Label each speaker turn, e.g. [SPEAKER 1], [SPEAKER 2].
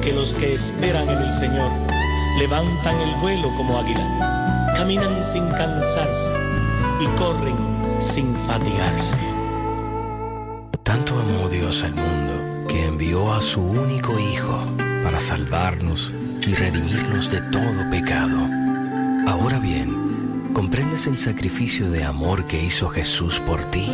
[SPEAKER 1] porque los que esperan en el Señor levantan el vuelo como águila, caminan sin cansarse y corren sin fatigarse.
[SPEAKER 2] Tanto amó Dios al mundo que envió a su único Hijo para salvarnos y redimirnos de todo pecado. Ahora bien, ¿comprendes el sacrificio de amor que hizo Jesús por ti?